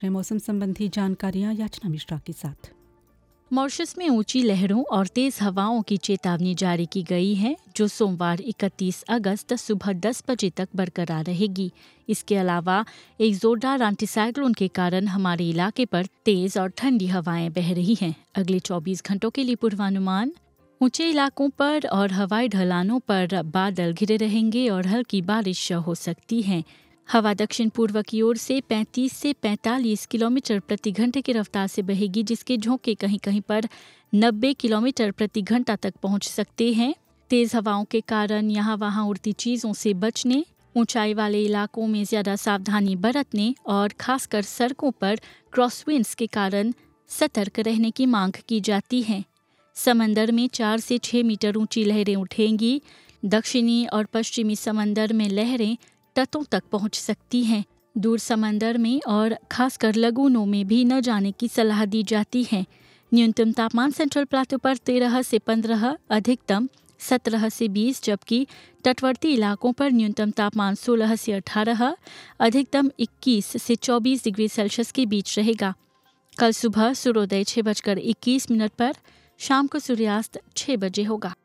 मौसम संबंधी जानकारियां याचना मिश्रा के साथ। मॉरिशस में ऊंची लहरों और तेज हवाओं की चेतावनी जारी की गई है, जो सोमवार 31 अगस्त सुबह 10 बजे तक बरकरार रहेगी। इसके अलावा एक जोरदार एंटीसाइक्लोन के कारण हमारे इलाके पर तेज और ठंडी हवाएं बह रही हैं। अगले 24 घंटों के लिए पूर्वानुमान: ऊंचे इलाकों पर और हवाई ढलानों पर बादल घिरे रहेंगे और हल्की बारिश हो सकती है। हवा दक्षिण पूर्व की ओर से 35 से 45 किलोमीटर प्रति घंटे की रफ्तार से बहेगी, जिसके झोंके कहीं कहीं पर 90 किलोमीटर प्रति घंटा तक पहुंच सकते हैं। तेज हवाओं के कारण यहाँ वहाँ उड़ती चीज़ों से बचने, ऊंचाई वाले इलाकों में ज़्यादा सावधानी बरतने और खासकर सड़कों पर क्रॉसविंड्स के कारण सतर्क रहने की मांग की जाती है। समंदर में 4 से 6 मीटर ऊंची लहरें उठेंगी। दक्षिणी और पश्चिमी समंदर में लहरें तटों तक पहुंच सकती हैं। दूर समंदर में और खासकर लगूनों में भी न जाने की सलाह दी जाती है। न्यूनतम तापमान सेंट्रल प्लाटो पर 13 से 15, अधिकतम 17 से 20, जबकि तटवर्ती इलाकों पर न्यूनतम तापमान 16 से 18, अधिकतम 21 से 24 डिग्री सेल्सियस के बीच रहेगा। कल सुबह सूर्योदय 6:21 पर, शाम को सूर्यास्त 6 बजे होगा।